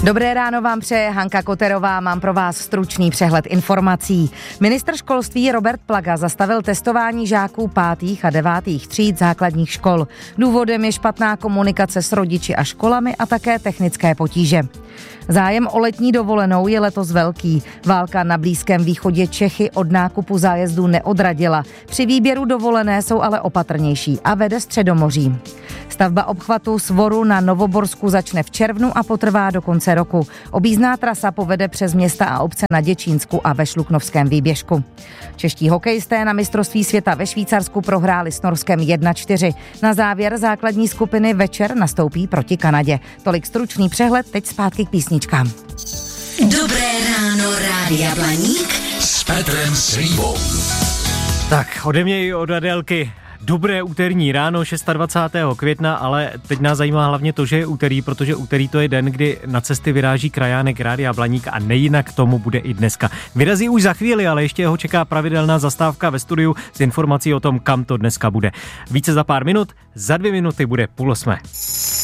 Dobré ráno vám přeje Hanka Koterová, mám pro vás stručný přehled informací. Ministr školství Robert Plaga zastavil testování žáků 5. a 9. tříd základních škol. Důvodem je špatná komunikace s rodiči a školami a také technické potíže. Zájem o letní dovolenou je letos velký. Válka na Blízkém východě Čechy od nákupu zájezdů neodradila. Při výběru dovolené jsou ale opatrnější a vede Středomoří. Stavba obchvatu Svoru na Novoborsku začne v červnu a potrvá do konce roku. Objízdná trasa povede přes města a obce na Děčínsku a ve Šluknovském výběžku. Čeští hokejisté na mistrovství světa ve Švýcarsku prohráli s Norskem 1-4. Na závěr základní skupiny večer nastoupí proti Kanadě. Tolik stručný přehled, teď zpátky k písničkám. Dobré ráno, Rádia Blaník s Petrem Slívou. Tak, ode mě i od Adélky. Dobré úterní ráno 26. května, ale teď nás zajímá hlavně to, že je úterý, protože úterý to je den, kdy na cesty vyráží krajánek Rádia Blaník a nejinak tomu bude i dneska. Vyrazí už za chvíli, ale ještě ho čeká pravidelná zastávka ve studiu s informací o tom, kam to dneska bude. Více za pár minut, za 2 minuty bude 7:30.